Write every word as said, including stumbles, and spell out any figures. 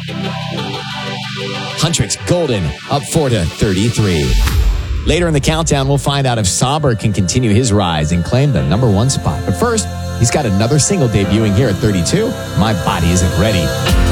Huntrix Golden up four to thirty-three. Later in the countdown, we'll find out if Sauber can continue his rise and claim the number one spot. But first, he's got another single debuting here at thirty-two. My Body Isn't Ready.